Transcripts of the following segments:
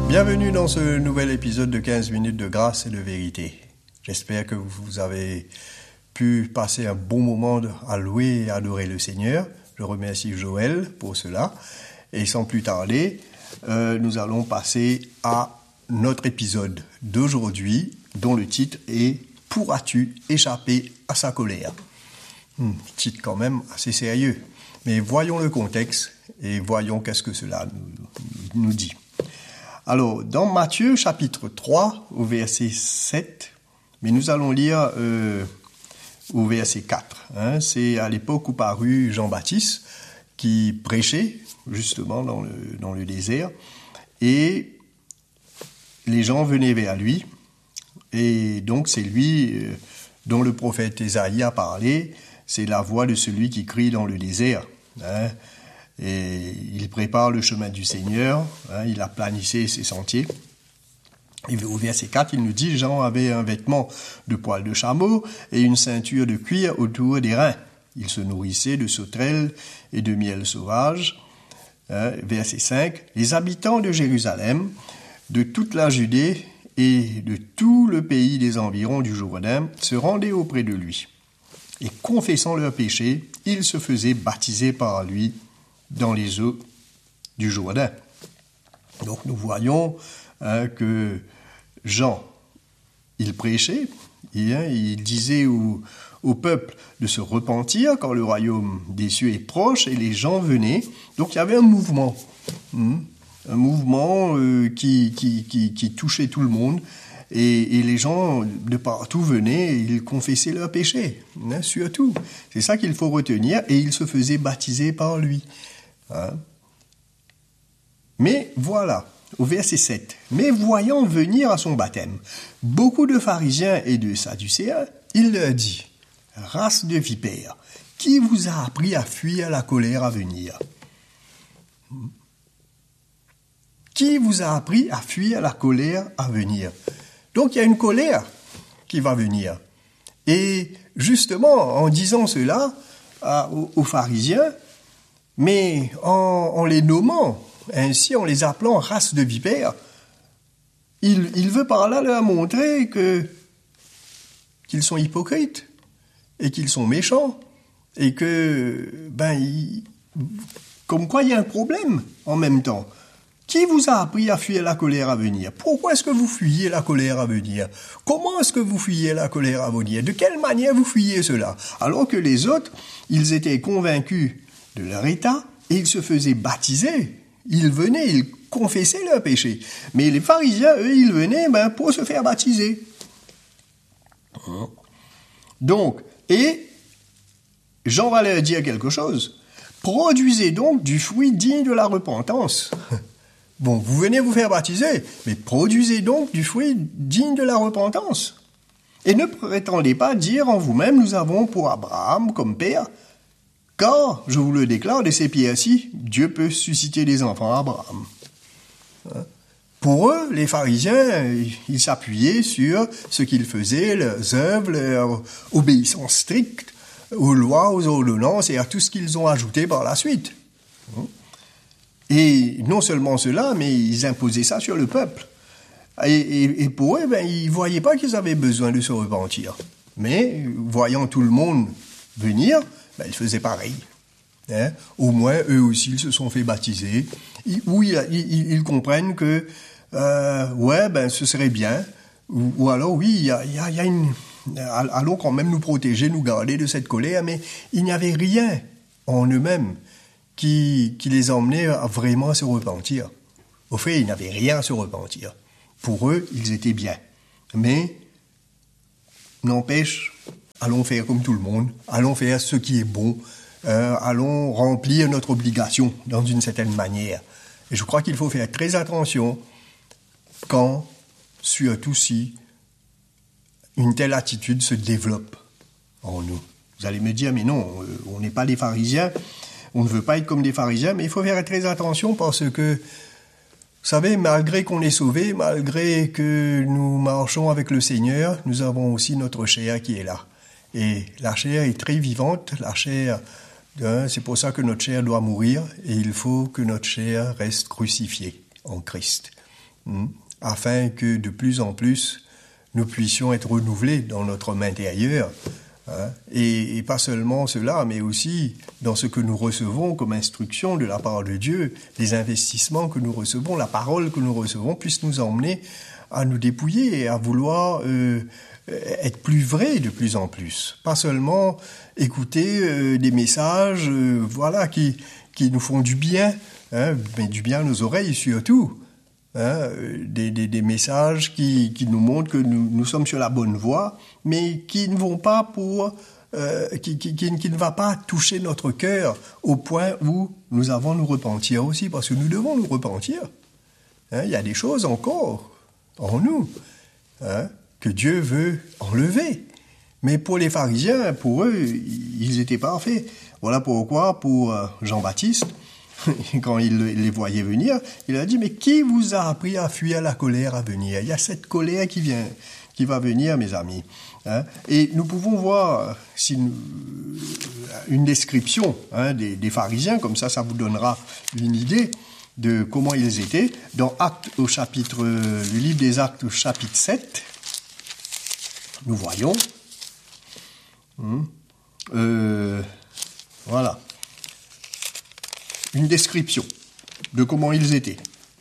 Bienvenue dans ce nouvel épisode de 15 minutes de grâce et de vérité. J'espère que vous avez pu passer un bon moment à louer et adorer le Seigneur. Je remercie Joël pour cela. Et sans plus tarder, nous allons passer à notre épisode d'aujourd'hui, dont le titre est « Pourras-tu échapper à sa colère ?» Titre quand même assez sérieux. Mais voyons le contexte et voyons qu'est-ce que cela nous dit. Alors, dans Matthieu chapitre 3, au verset 7, mais nous allons lire au verset 4. C'est à l'époque où parut Jean-Baptiste qui prêchait justement dans le désert. Et les gens venaient vers lui. Et donc c'est lui dont le prophète Ésaïe a parlé. C'est la voix de celui qui crie dans le désert. Et il prépare le chemin du Seigneur, il a planifié ses sentiers. Et au verset 4, il nous dit, Jean avait un vêtement de poil de chameau et une ceinture de cuir autour des reins. Il se nourrissait de sauterelles et de miel sauvage. Verset 5, les habitants de Jérusalem, de toute la Judée et de tout le pays des environs du Jourdain se rendaient auprès de lui. Et confessant leurs péchés, ils se faisaient baptiser par lui dans les eaux du Jourdain. Donc nous voyons que Jean, il prêchait, il disait au peuple de se repentir quand le royaume des cieux est proche et les gens venaient. Donc il y avait un mouvement qui touchait tout le monde. Et les gens de partout venaient et ils confessaient leurs péchés, surtout. C'est ça qu'il faut retenir, et ils se faisaient baptiser par lui. Mais voilà, au verset 7, « Mais voyant venir à son baptême beaucoup de pharisiens et de sadducéens, il leur dit, « Race de vipères, qui vous a appris à fuir la colère à venir ?» Qui vous a appris à fuir la colère à venir ? Donc il y a une colère qui va venir. Et justement, en disant cela aux pharisiens, mais en les nommant, ainsi en les appelant race de vipères, il veut par là leur montrer qu'ils sont hypocrites et qu'ils sont méchants et que, comme quoi il y a un problème en même temps. Qui vous a appris à fuir la colère à venir ? Pourquoi est-ce que vous fuyez la colère à venir ? Comment est-ce que vous fuyez la colère à venir ? De quelle manière vous fuyez cela ? Alors que les autres, ils étaient convaincus de leur état et ils se faisaient baptiser. Ils venaient, ils confessaient leurs péchés. Mais les pharisiens, eux, ils venaient pour se faire baptiser. Donc, et Jean va leur dire quelque chose. Produisez donc du fruit digne de la repentance. Bon, vous venez vous faire baptiser, mais produisez donc du fruit digne de la repentance. Et ne prétendez pas dire en vous-même, nous avons pour Abraham comme père, car, je vous le déclare, de ces pierres-ci, Dieu peut susciter des enfants à Abraham. Pour eux, les pharisiens, ils s'appuyaient sur ce qu'ils faisaient, leurs œuvres, leur obéissance stricte aux lois, aux ordonnances et à tout ce qu'ils ont ajouté par la suite. Et non seulement cela, mais ils imposaient ça sur le peuple. Et pour eux, ils ne voyaient pas qu'ils avaient besoin de se repentir. Mais, voyant tout le monde venir, ils faisaient pareil. Au moins, eux aussi, ils se sont fait baptiser. Ils comprennent que, ce serait bien. Ou alors, oui, il y a une... Allons quand même nous protéger, nous garder de cette colère, mais il n'y avait rien en eux-mêmes qui les emmenait vraiment à se repentir. Au fait, ils n'avaient rien à se repentir. Pour eux, ils étaient bien. Mais, n'empêche, allons faire comme tout le monde, allons faire ce qui est bon, allons remplir notre obligation dans une certaine manière. Et je crois qu'il faut faire très attention quand, surtout si, une telle attitude se développe en nous. Vous allez me dire, mais non, on n'est pas des pharisiens, on ne veut pas être comme des pharisiens, mais il faut faire très attention parce que, vous savez, malgré qu'on est sauvé, malgré que nous marchons avec le Seigneur, nous avons aussi notre chair qui est là. Et la chair est très vivante, la chair, c'est pour ça que notre chair doit mourir, et il faut que notre chair reste crucifiée en Christ. afin que de plus en plus nous puissions être renouvelés dans notre homme intérieur. Et pas seulement cela, mais aussi dans ce que nous recevons comme instruction de la part de Dieu, les investissements que nous recevons, la parole que nous recevons puisse nous emmener à nous dépouiller et à vouloir être plus vrais de plus en plus. Pas seulement écouter des messages qui nous font du bien, mais du bien à nos oreilles surtout. Des messages qui nous montrent que nous sommes sur la bonne voie, mais qui ne vont pas qui ne va pas toucher notre cœur au point où nous avons nous repentir aussi, parce que nous devons nous repentir. Il y a des choses encore en nous que Dieu veut enlever. Mais pour les pharisiens, pour eux, ils étaient parfaits. Voilà pourquoi, pour Jean-Baptiste, quand il les voyait venir, il a dit, mais qui vous a appris à fuir la colère à venir? Il y a cette colère qui va venir, mes amis. Et nous pouvons voir une description des pharisiens, comme ça vous donnera une idée de comment ils étaient. Dans le livre des Actes au chapitre 7, nous voyons, voilà, une description de comment ils étaient.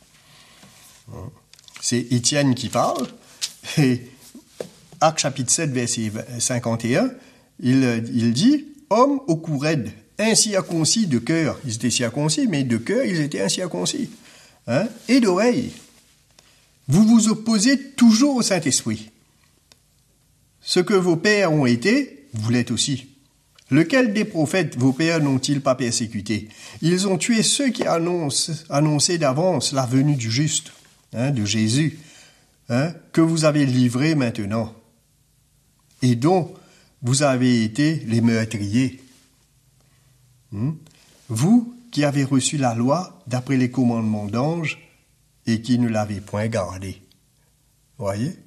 C'est Étienne qui parle, et Actes chapitre 7, verset 51, il dit « Hommes au cou raide, incirconcis de cœur », ils étaient circoncis, mais de cœur, ils étaient incirconcis, et d'oreille. Vous vous opposez toujours au Saint-Esprit. Ce que vos pères ont été, vous l'êtes aussi. Lequel des prophètes vos pères n'ont-ils pas persécuté? Ils ont tué ceux qui annonçaient d'avance la venue du juste, de Jésus, que vous avez livré maintenant, et dont vous avez été les meurtriers. Vous qui avez reçu la loi d'après les commandements d'anges et qui ne l'avez point gardée. Voyez?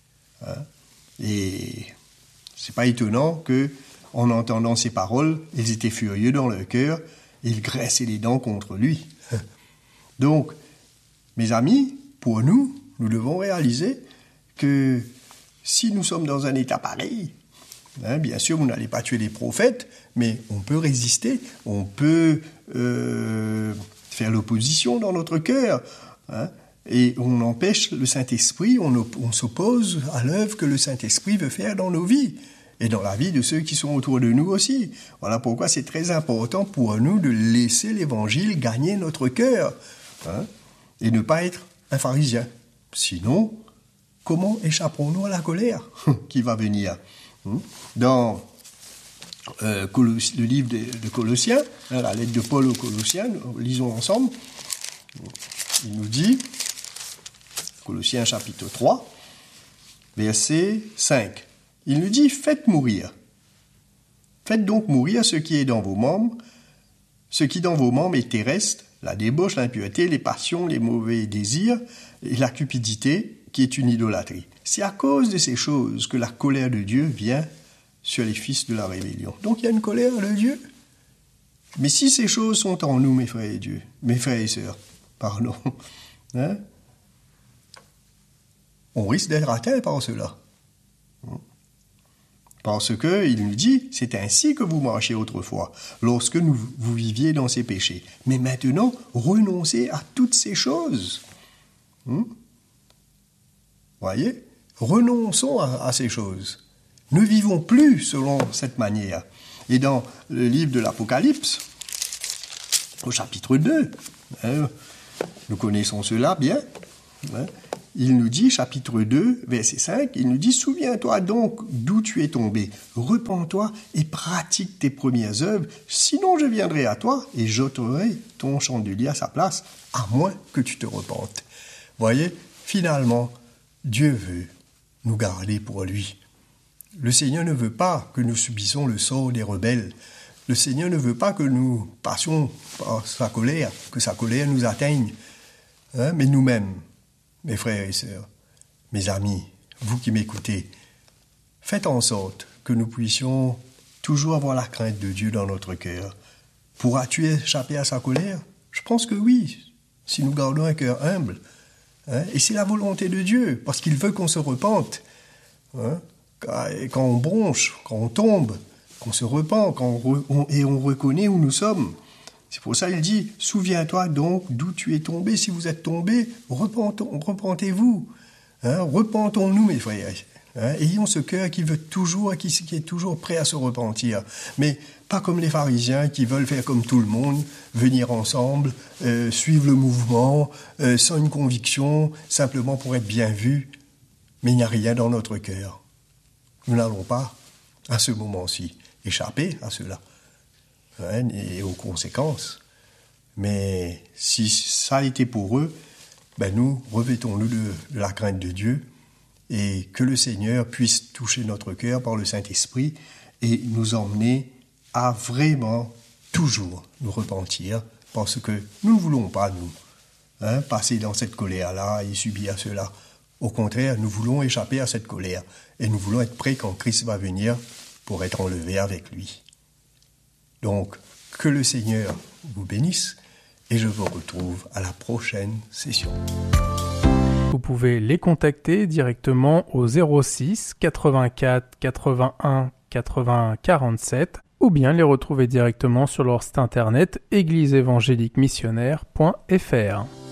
Et c'est pas étonnant que, en entendant ces paroles, ils étaient furieux dans leur cœur, et ils graissaient les dents contre lui. Donc, mes amis, pour nous devons réaliser que si nous sommes dans un état pareil, bien sûr, vous n'allez pas tuer les prophètes, mais on peut résister, on peut faire l'opposition dans notre cœur, et on empêche le Saint-Esprit, on s'oppose à l'œuvre que le Saint-Esprit veut faire dans nos vies, et dans la vie de ceux qui sont autour de nous aussi. Voilà pourquoi c'est très important pour nous de laisser l'Évangile gagner notre cœur, et ne pas être un pharisien. Sinon, comment échapperons-nous à la colère qui va venir? Dans le livre de Colossiens, la lettre de Paul aux Colossiens, lisons ensemble, il nous dit, Colossiens chapitre 3, verset 5, il nous dit « Faites mourir. Faites donc mourir ce qui est dans vos membres, ce qui dans vos membres est terrestre, la débauche, l'impureté, les passions, les mauvais désirs et la cupidité qui est une idolâtrie. C'est à cause de ces choses que la colère de Dieu vient sur les fils de la rébellion. » Donc il y a une colère de Dieu. Mais si ces choses sont en nous, mes frères et sœurs, pardon, on risque d'être atteint par cela. Parce que, il nous dit, c'est ainsi que vous marchiez autrefois, lorsque vous viviez dans ces péchés. Mais maintenant, renoncez à toutes ces choses. Voyez? Renonçons à ces choses. Ne vivons plus selon cette manière. Et dans le livre de l'Apocalypse, au chapitre 2, nous connaissons cela bien, il nous dit, chapitre 2, verset 5, il nous dit « Souviens-toi donc d'où tu es tombé, repens-toi et pratique tes premières œuvres, sinon je viendrai à toi et j'ôterai ton chandelier à sa place, à moins que tu te repentes. » Voyez, finalement, Dieu veut nous garder pour lui. Le Seigneur ne veut pas que nous subissions le sort des rebelles. Le Seigneur ne veut pas que nous passions par sa colère, que sa colère nous atteigne, mais nous-mêmes, mes frères et sœurs, mes amis, vous qui m'écoutez, faites en sorte que nous puissions toujours avoir la crainte de Dieu dans notre cœur. Pourras-tu échapper à sa colère? Je pense que oui, si nous gardons un cœur humble, Hein? Et c'est la volonté de Dieu, parce qu'il veut qu'on se repente. Hein? Quand on bronche, quand on tombe, qu'on se repent, et on reconnaît où nous sommes. C'est pour ça qu'il dit, souviens-toi donc d'où tu es tombé. Si vous êtes tombé, repentez-vous. Hein? Repentons-nous, mes frères. Hein? Ayons ce cœur qui veut toujours, qui est toujours prêt à se repentir. Mais pas comme les pharisiens qui veulent faire comme tout le monde, venir ensemble, suivre le mouvement, sans une conviction, simplement pour être bien vus. Mais il n'y a rien dans notre cœur. Nous n'allons pas, à ce moment-ci, échapper à cela, hein, et aux conséquences. Mais si ça a été pour eux, ben nous, revêtons-nous de la crainte de Dieu, et que le Seigneur puisse toucher notre cœur par le Saint-Esprit et nous emmener à vraiment toujours nous repentir, parce que nous ne voulons pas, nous, hein, passer dans cette colère-là et subir cela. Au contraire, nous voulons échapper à cette colère et nous voulons être prêts quand Christ va venir pour être enlevés avec lui. Donc, que le Seigneur vous bénisse et je vous retrouve à la prochaine session. Vous pouvez les contacter directement au 06 84 81 80 47 ou bien les retrouver directement sur leur site internet égliseévangéliquemissionnaire.fr.